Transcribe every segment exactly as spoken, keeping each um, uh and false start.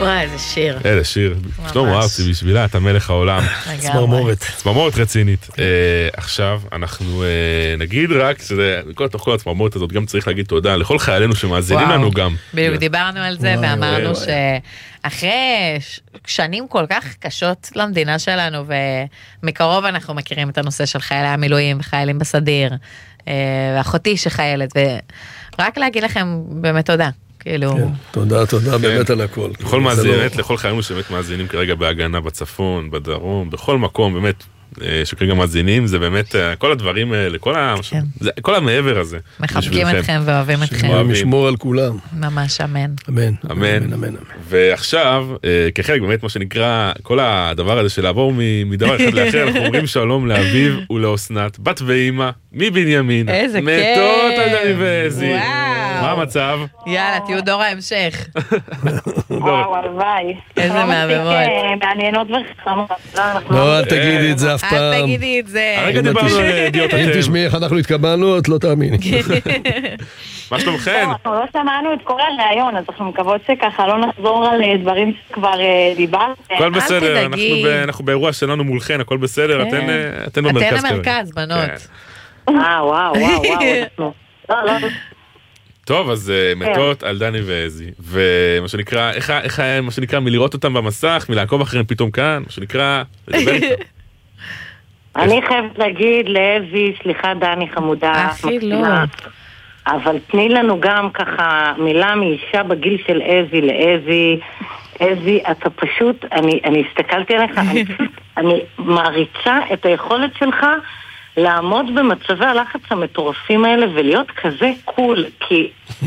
וואי, איזה שיר. איזה שיר. שלמה ארצי, בשבילה אתה מלך העולם. צמרמורת. צמרמורת רצינית. עכשיו אנחנו נגיד רק, תוך כל הצמרמורת הזאת גם צריך להגיד תודה לכל חיילינו שמאזינים לנו גם. בדיוק, דיברנו על זה ואמרנו שאחרי שנים כל כך קשות למדינה שלנו, ומקרוב אנחנו מכירים את הנושא של חיילי המילואים וחיילים בסדיר, ואחותי שחיילת, ורק להגיד לכם באמת תודה. כאילו... כן, תודה, תודה, באמת על הכל. לכל מאזינת, לכל חיינו שבאמת מאזינים כרגע בהגנה בצפון, בדרום, בכל מקום, באמת, שכרגע מאזינים, זה באמת, כל הדברים האלה, כל המעבר הזה. מחבקים אתכם ואוהבים אתכם. משמור על כולם. ממש אמן. אמן. אמן. אמן. ועכשיו, כחלק באמת, מה שנקרא, כל הדבר הזה של לעבור מדבר אחד לאחר, אנחנו אומרים שלום לאביב ולאוסנת, בת ואימא, מבנימין. איזה כיף. מתות על דני ועזי. וואו. מה המצב? יאללה, תהיו דור ההמשך. וואו, הלוואי. איזה מהממות. מעניינות וחכמות. לא, אל תגידי את זה אף פעם. אל תגידי את זה. הרגע דיברנו על ידיעות אם אחר. תשמעי איך אנחנו התקבלנו, את לא תאמיני. מה שלומכם? אנחנו לא שמענו את כל הרעיון, אז אנחנו מקוות שככה לא נחזור על דברים שכבר דיברתם. הכל בסדר, אנחנו באירוע שלנו מולכן, הכל בסדר, אתן במרכז. אתן המרכז, בנות. אה, וואו, וואו, וואו. לא, לא. טוב, אז מתות על דני ועזי, ומה שנקרא, איך מה שנקרא, מלראות אותם במסך, מלעקוב אחריהם פתאום כאן, מה שנקרא, לדבר איתם. אני חייבת להגיד לאבי, סליחה דני חמודה, אחי לא. אבל תני לנו גם ככה מילה מאישה בגיל של אבי לאבי. אבי, אתה פשוט, אני, אני הסתכלתי עליך, אני, אני מעריצה את היכולת שלך לעמוד במצבי הלחץ המטורפים האלה ולהיות כזה קול, כי...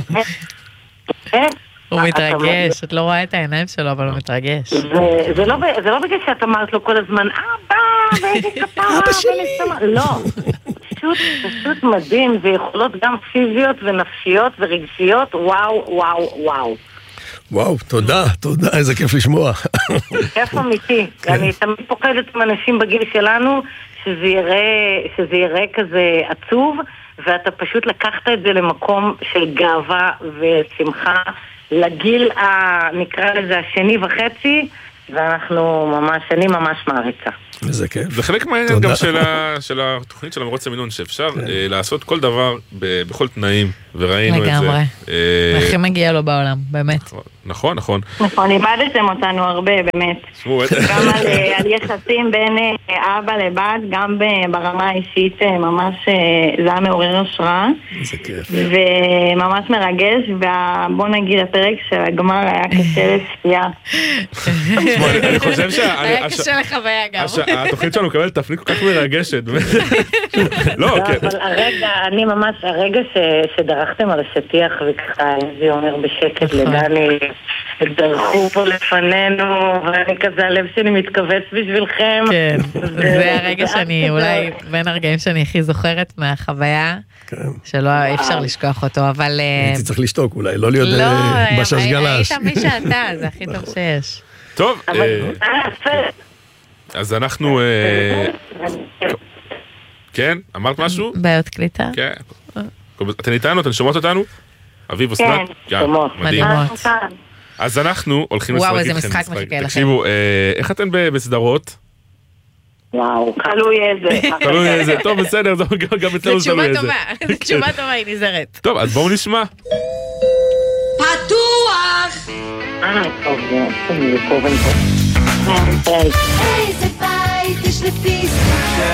הוא מתרגש, את לא רואה את העיניים שלו, אבל הוא מתרגש. זה לא בגלל שאת אמרת לו כל הזמן, אבא, ואיזה כפרה, אבא שלי. לא, פשוט, פשוט מדהים, זה יכולות גם פיזיות ונפשיות ורגשיות, וואו, וואו, וואו. וואו, תודה, תודה, איזה כיף לשמוע. כיף אמיתי, אני תמיד פוחדת עם אנשים בגיל שלנו, שזה יראה, שזה יראה כזה עצוב, ואתה פשוט לקחת את זה למקום של גאווה ושמחה, לגיל, נקרא לזה, השני וחצי, ואנחנו ממש, אני ממש מעריצה. איזה כיף. זה חלק מהעניין גם של התוכנית של המרוץ המינון, שאפשר לעשות כל דבר בכל תנאים, וראינו את זה. לגמרי. הכי מגיע לו בעולם, באמת. נכון, נכון. נכון, איבדתם אותנו הרבה, באמת. גם על יחסים בין אבא לבת, גם ברמה האישית, ממש זה היה מעורר השראה. איזה כיף. וממש מרגש, ובוא נגיד, הפרק של הגמר היה קשה לצפייה. אני חושב שה... היה קשה לחוויה גם. התוכנית שלנו מקבלת תפנית כל כך מרגשת. לא, כן. אבל הרגע, אני ממש, הרגע שדרכתם על השטיח וככה, זה אומר בשקט לדני, דרכו פה לפנינו, ואני כזה, הלב שלי מתכווץ בשבילכם. כן, זה הרגע שאני, אולי בין הרגעים שאני הכי זוכרת מהחוויה, שלא אי אפשר לשכוח אותו, אבל... הייתי צריך לשתוק אולי, לא להיות בשש גלש. היית מי שאתה, זה הכי טוב שיש. טוב, אז אנחנו... כן, אמרת משהו? בעיות קליטה? כן. אתן איתנו, אתן שומעות אותנו? אביב אוסנת? כן, שומעות. מדהימות. אז אנחנו הולכים לשחק וואו, איתכם. איזה משחק מחכה לכם. תקשיבו, איך אתן בסדרות? וואו, תלוי איזה. תלוי איזה, טוב בסדר, גם אצלנו זה תשובה טובה, זה תשובה טובה, היא נזהרת. טוב, אז בואו נשמע. פתוח! אה, טוב, זה פה ונפה. איזה בית יש לפיסטה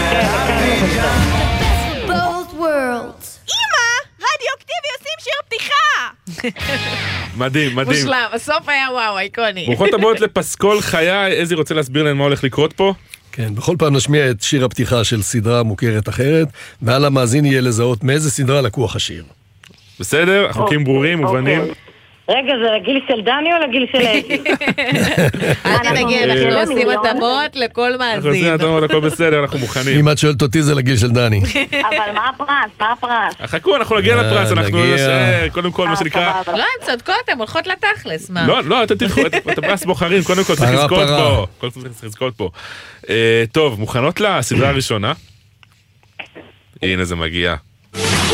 both worlds. אמא, רדיו-אקטיבי עושים שיר פתיחה. מדהים, מדהים. מושלם, הסוף היה וואו, אייקוני. ברוכות הבאות לפסקול חיי, איזי רוצה להסביר להם מה הולך לקרות פה? כן, בכל פעם נשמיע את שיר הפתיחה של סדרה מוכרת אחרת, ועל המאזין יהיה לזהות מאיזה סדרה לקוח השיר. בסדר? החוקים ברורים, מובנים. רגע, זה לגיל של דני או לגיל של אתי? אל תדאגי, אנחנו עושים התאמות לכל מאזין. אנחנו עושים התאמות, הכל בסדר, אנחנו מוכנים. אם את שואלת אותי זה לגיל של דני. אבל מה הפרס? מה הפרס? חכו, אנחנו נגיע לפרס, אנחנו קודם כל מה שנקרא... לא, הן צודקות, הן הולכות לתכלס, מה? לא, לא, אתם תלכו, את הפרס בוחרים, קודם כל צריך לזכות פה. קודם כל צריך לזכות פה. טוב, מוכנות לסדרה הראשונה? הנה זה מגיע.